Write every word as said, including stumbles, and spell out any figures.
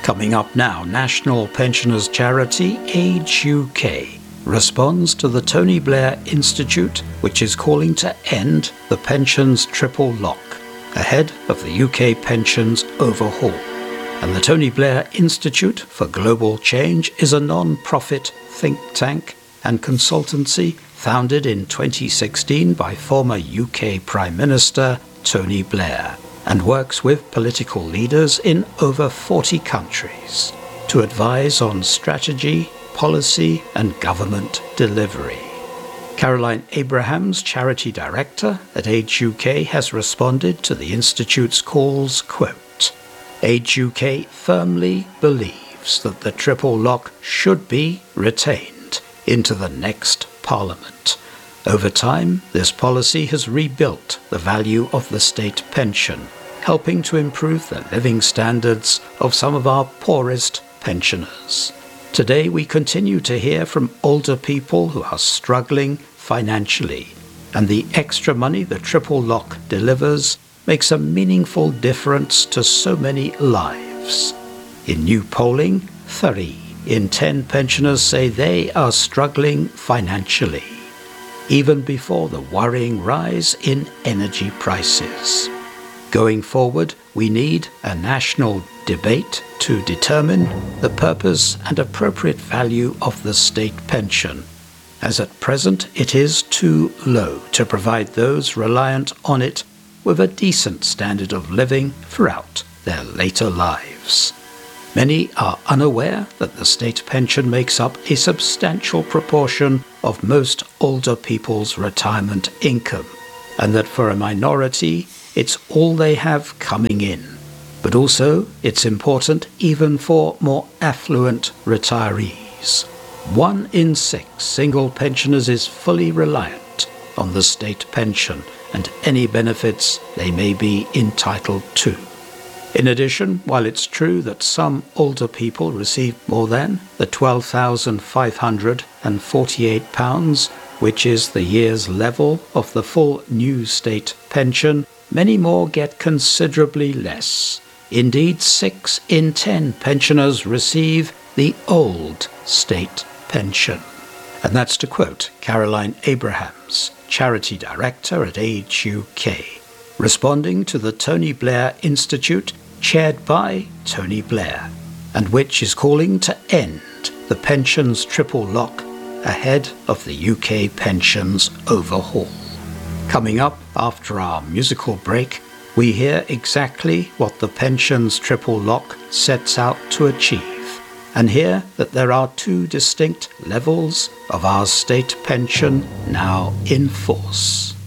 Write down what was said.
Coming up now, national pensioners charity Age U K responds to the Tony Blair Institute, which is calling to end the pensions triple lock ahead of the U K pensions overhaul. And the Tony Blair Institute for Global Change is a non-profit think tank and consultancy founded in twenty sixteen by former U K Prime Minister Tony Blair, and works with political leaders in over forty countries to advise on strategy, policy and government delivery. Caroline Abrahams, charity director at Age U K, has responded to the Institute's calls, quote, Age U K firmly believes that the triple lock should be retained into the next Parliament. Over time, this policy has rebuilt the value of the state pension, helping to improve the living standards of some of our poorest pensioners. Today, we continue to hear from older people who are struggling financially, and the extra money the triple lock delivers makes a meaningful difference to so many lives. In new polling, three in ten pensioners say they are struggling financially, even before the worrying rise in energy prices. Going forward, we need a national debate to determine the purpose and appropriate value of the state pension, as at present it is too low to provide those reliant on it with a decent standard of living throughout their later lives. Many are unaware that the state pension makes up a substantial proportion of most older people's retirement income, and that for a minority, it's all they have coming in. But also, it's important even for more affluent retirees. One in six single pensioners is fully reliant on the state pension and any benefits they may be entitled to. In addition, while it's true that some older people receive more than the twelve thousand five hundred forty-eight pounds, which is the year's level of the full new state pension, many more get considerably less. Indeed, six in ten pensioners receive the old state pension. And that's to quote Caroline Abrahams, charity director at Age U K, responding to the Tony Blair Institute, chaired by Tony Blair, and which is calling to end the pensions triple lock ahead of the U K pensions overhaul. Coming up after our musical break, we hear exactly what the pensions triple lock sets out to achieve, and hear that there are two distinct levels of our state pension now in force.